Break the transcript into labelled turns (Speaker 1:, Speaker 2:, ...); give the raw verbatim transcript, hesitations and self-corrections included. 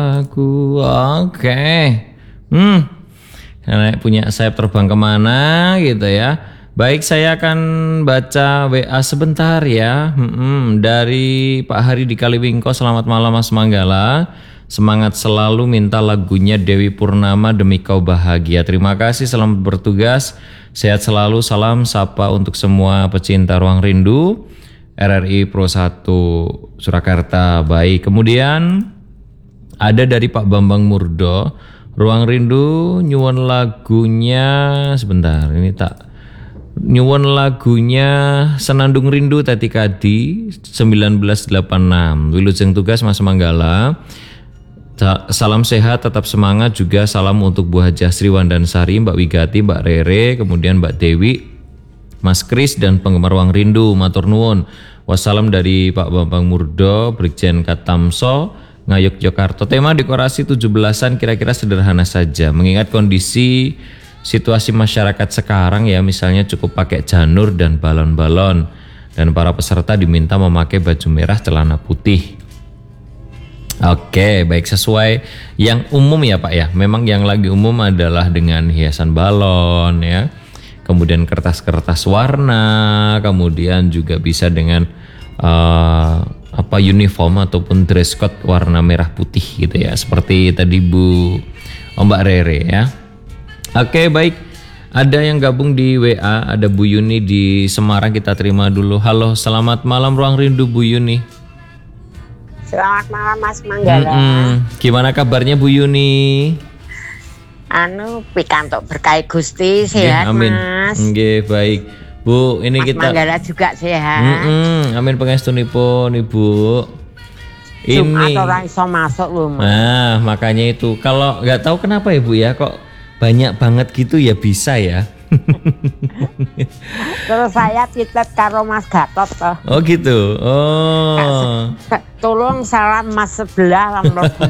Speaker 1: Aku oke. Okay. Hmm. Karena punya sayap terbang kemana gitu ya. Baik, saya akan baca W A sebentar ya. Hmm, dari Pak Hari di Kaliwingko. Selamat malam Mas Manggala. Semangat selalu, minta lagunya Dewi Purnama Demi Kau Bahagia. Terima kasih, selamat bertugas. Sehat selalu, salam sapa untuk semua pecinta Ruang Rindu R R I Pro satu Surakarta. Baik, kemudian ada dari Pak Bambang Murdo. Ruang Rindu nyuwun lagunya sebentar ini tak nyuwun lagunya Senandung Rindu Tati Kadi seribu sembilan ratus delapan puluh enam. Wilujeng tugas Mas Manggala. Salam sehat, tetap semangat, juga salam untuk Bu Hajah Sri Wandansari, Mbak Wigati, Mbak Rere, kemudian Mbak Dewi, Mas Kris dan penggemar Ruang Rindu. Matur nuwun. Wassalam dari Pak Bambang Murdo, Brigjen Katamso, Ngayog Yogyakarta. Tema dekorasi tujuh belasan kira-kira sederhana saja, mengingat kondisi situasi masyarakat sekarang ya, misalnya cukup pakai janur dan balon-balon, dan para peserta diminta memakai baju merah celana putih. Oke, baik, sesuai yang umum ya Pak ya. Memang yang lagi umum adalah dengan hiasan balon ya, kemudian kertas-kertas warna, kemudian juga bisa dengan uh, apa uniform ataupun dress code warna merah putih gitu ya, seperti tadi Bu Mbak Rere ya. Oke, baik, ada yang gabung di W A, ada Bu Yuni di Semarang, kita terima dulu. Halo, selamat malam Ruang Rindu Bu Yuni.
Speaker 2: Selamat malam Mas Manggala.
Speaker 1: Mm-mm. Gimana kabarnya Bu Yuni?
Speaker 2: Anu pikantuk berkah Gusti, sehat
Speaker 1: Nggih, amin.
Speaker 2: Mas.
Speaker 1: Nggih, baik. Bu, ini
Speaker 2: Mas
Speaker 1: kita
Speaker 2: Manggala juga sehat.
Speaker 1: Mm-mm. Amin pangestunipun Ibu.
Speaker 2: Jumat
Speaker 1: Ini
Speaker 2: orang iso masuk loh Mas.
Speaker 1: Nah, makanya itu. Kalau nggak tahu kenapa Ibu ya, kok banyak banget gitu ya bisa ya.
Speaker 2: Terus saya titip karo Mas Gatot toh.
Speaker 1: Oh gitu. Oh.
Speaker 2: Tolong salam Mas sebelah